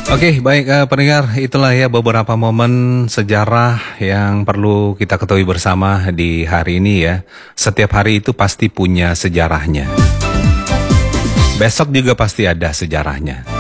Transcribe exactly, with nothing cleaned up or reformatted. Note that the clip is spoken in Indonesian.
Oke, baik eh, pendengar, itulah ya beberapa momen sejarah yang perlu kita ketahui bersama di hari ini ya. Setiap hari itu pasti punya sejarahnya. Besok juga pasti ada sejarahnya.